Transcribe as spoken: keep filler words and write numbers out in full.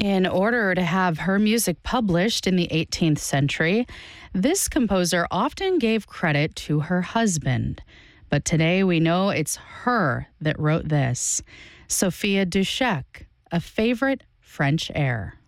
In order to have her music published in the eighteenth century, this composer often gave credit to her husband. But today we know it's her that wrote this. Sophia Dushek, A Favorite French Air.